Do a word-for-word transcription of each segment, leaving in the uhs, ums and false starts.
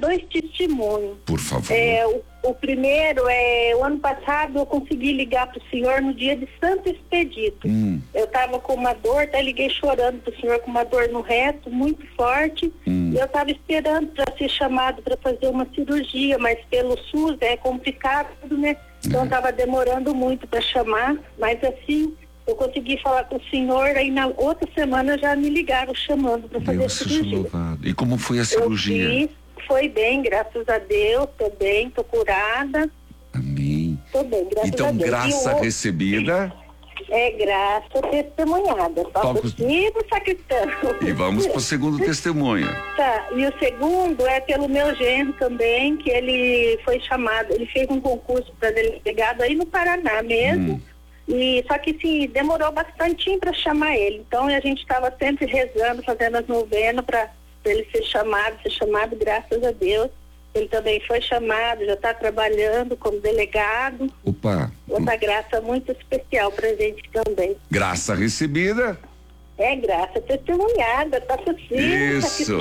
dois testemunhos. Por favor. É, o, o primeiro é, o ano passado eu consegui ligar para o senhor no dia de Santo Expedito. Hum. Eu estava com uma dor, até liguei chorando para o senhor com uma dor no reto, muito forte. Hum. E eu estava esperando para ser chamado para fazer uma cirurgia, mas pelo SUS é complicado, né? Então estava demorando muito para chamar, mas assim, eu consegui falar com o senhor, aí na outra semana já me ligaram chamando para fazer a Deus seja cirurgia. louvado. E como foi a cirurgia? Eu fiz, foi bem, graças a Deus, tô bem, tô curada. Amém. Tô bem, graças Então, a Deus. graça o... recebida. É graça testemunhada. Toca o sino, sacristão. E vamos para o segundo testemunho. Tá, e o segundo é pelo meu genro também, que ele foi chamado, ele fez um concurso para delegado aí no Paraná mesmo. Hum. E só que sim, demorou bastante para chamar ele. Então a gente estava sempre rezando, fazendo as novenas para ele ser chamado, ser chamado, graças a Deus. Ele também foi chamado, já está trabalhando como delegado. Opa! Outra graça muito especial pra gente também. Graça recebida. É, graça testemunhada, tá possível. Isso.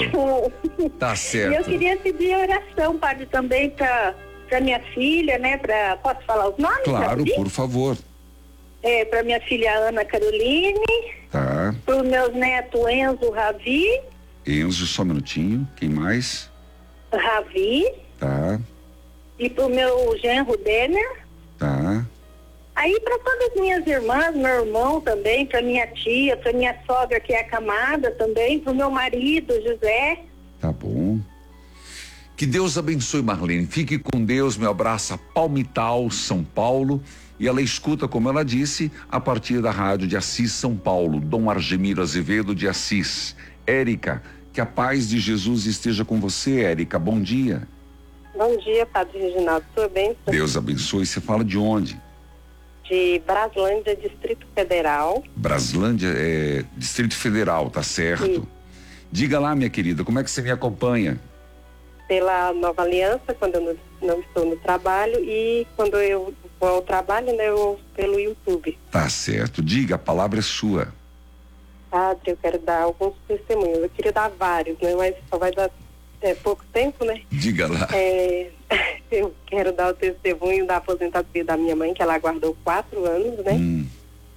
Tá certo. E eu queria pedir oração, padre, também pra, pra minha filha, né? Pra, posso falar os nomes? Claro, por favor. É, pra minha filha Ana Caroline. Tá. Pro meus netos Enzo, Ravi. Enzo, só um minutinho. Quem mais? Ravi. Tá. E pro meu genro Denner. Tá. Aí para todas as minhas irmãs, meu irmão também, para minha tia, para minha sogra que é acamada também, pro meu marido José. Tá bom. Que Deus abençoe, Marlene. Fique com Deus, meu abraço a Palmital, São Paulo. E ela escuta, como ela disse, a partir da rádio de Assis, São Paulo, Dom Argemiro Azevedo de Assis. Érica, que a paz de Jesus esteja com você, Érica. Bom dia. Bom dia, Padre Reginaldo. Tudo bem? Deus abençoe. Você fala de onde? De Braslândia, Distrito Federal. Braslândia, é, Distrito Federal, tá certo. Sim. Diga lá, minha querida, como é que você me acompanha? Pela Nova Aliança, quando eu não, não estou no trabalho, e quando eu vou ao trabalho, né, eu pelo YouTube. Tá certo. Diga, a palavra é sua. Padre, eu quero dar alguns testemunhos. Eu queria dar vários, né, mas só vai dar é, pouco tempo, né? Diga lá. É, eu quero dar o testemunho da aposentadoria da minha mãe, que ela aguardou quatro anos, né? Hum.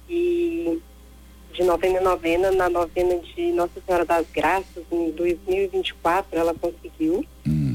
E de novena em novena, na novena de Nossa Senhora das Graças, em dois mil e vinte e quatro, ela conseguiu. Hum.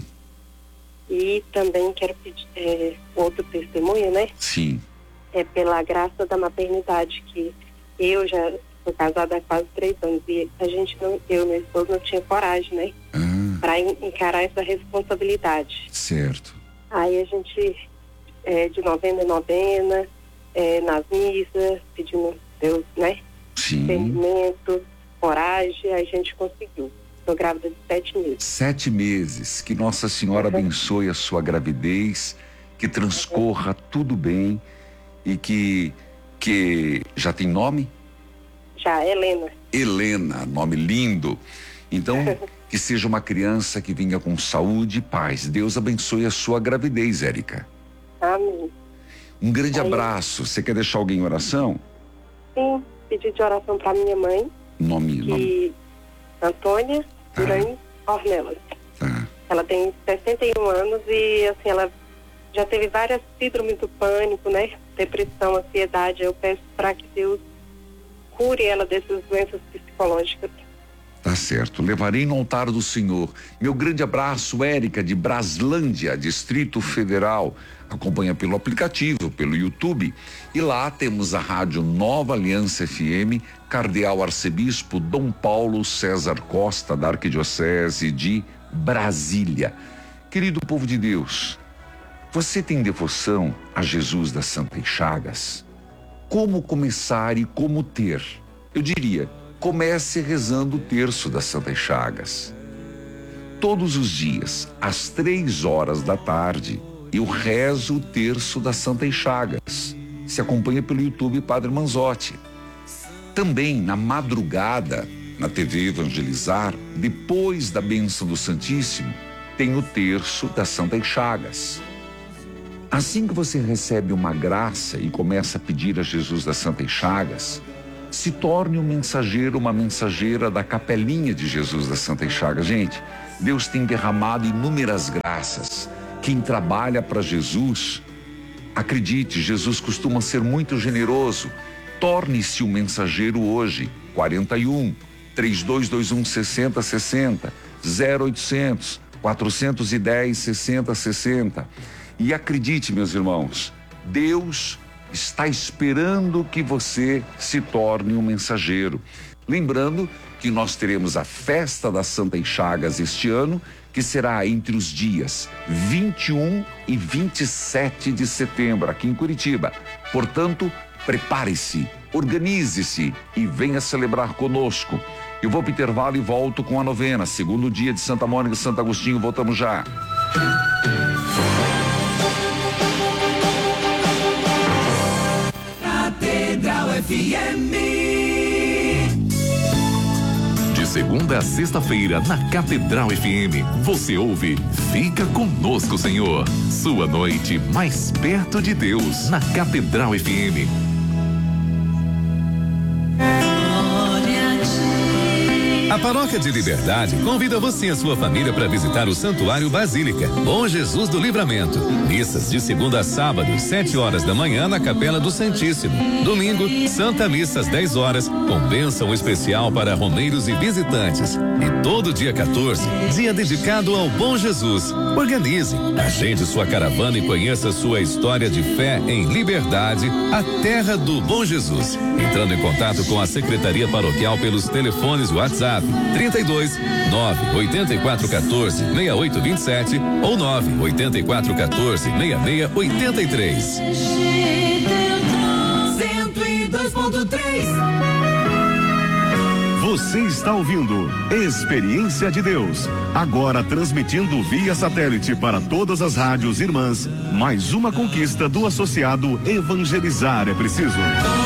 E também quero pedir é, outro testemunho, né? Sim. É pela graça da maternidade, que eu já sou casada há quase três anos e a gente não, eu e meu esposo não tinha coragem, né? Ah. Para encarar essa responsabilidade. Certo. Aí a gente, é, de novena em novena, é, nas missas, pedindo Deus, né? Sim. Entendimento, coragem, aí a gente conseguiu. Estou grávida de sete meses. Sete meses. Que Nossa Senhora uhum. abençoe a sua gravidez, que transcorra uhum. tudo bem e que, que já tem nome? Já, Helena. Helena, nome lindo. Então, que seja uma criança que venha com saúde e paz. Deus abençoe a sua gravidez, Érica. Amém. Um grande aí, abraço. Você quer deixar alguém em oração? Sim, pedir de oração para minha mãe. Nome, que... nome. Antônia Tá. Duran Ornelas. Tá. Ela tem sessenta e um anos e, assim, ela já teve várias síndromes do pânico, né? Depressão, ansiedade. Eu peço para que Deus cure ela dessas doenças psicológicas. Tá certo. Levarei no altar do Senhor. Meu grande abraço, Érica, de Braslândia, Distrito Federal. Acompanha pelo aplicativo, pelo YouTube. E lá temos a rádio Nova Aliança F M, Cardeal Arcebispo Dom Paulo César Costa, da Arquidiocese de Brasília. Querido povo de Deus, você tem devoção a Jesus das Santas Chagas? Como começar e como ter? Eu diria, comece rezando o terço das Santas Chagas. Todos os dias, às três horas da tarde, eu rezo o terço das Santas Chagas. Se acompanha pelo YouTube Padre Manzotti. Também, na madrugada, na T V Evangelizar, depois da bênção do Santíssimo, tem o terço das Santas Chagas. Assim que você recebe uma graça e começa a pedir a Jesus das Santas Chagas, Se torne um mensageiro, uma mensageira da capelinha de Jesus da Santa Chagas. Gente, Deus tem derramado inúmeras graças. Quem trabalha para Jesus, acredite, Jesus costuma ser muito generoso. Torne-se um mensageiro hoje. quarenta e um, trinta e dois vinte e um, sessenta, sessenta, zero oitocentos, quatrocentos e dez, sessenta, sessenta. E acredite, meus irmãos, Deus está esperando que você se torne um mensageiro. Lembrando que nós teremos a festa da Santa Chagas este ano, que será entre os dias vinte e um e vinte e sete de setembro, aqui em Curitiba. Portanto, prepare-se, organize-se e venha celebrar conosco. Eu vou para o intervalo e volto com a novena, segundo dia de Santa Mônica e Santo Agostinho. Voltamos já. Catedral F M. De segunda a sexta-feira, na Catedral F M, você ouve Fica Conosco, Senhor. Sua noite mais perto de Deus, na Catedral F M. A Paróquia de Liberdade convida você e a sua família para visitar o Santuário Basílica Bom Jesus do Livramento. Missas de segunda a sábado, sete horas da manhã, na Capela do Santíssimo. Domingo, Santa Missa às dez horas, com bênção especial para romeiros e visitantes. E todo dia quatorze, dia dedicado ao Bom Jesus. Organize, agende sua caravana e conheça sua história de fé em Liberdade, a terra do Bom Jesus. Entrando em contato com a Secretaria Paroquial pelos telefones WhatsApp trinta e dois, nove oito quatro um quatro, seis oito dois sete ou nove oito quatro um quatro, seis seis oito três. cento e dois ponto três. Você está ouvindo Experiência de Deus, agora transmitindo via satélite para todas as rádios irmãs. Mais uma conquista do associado Evangelizar é Preciso.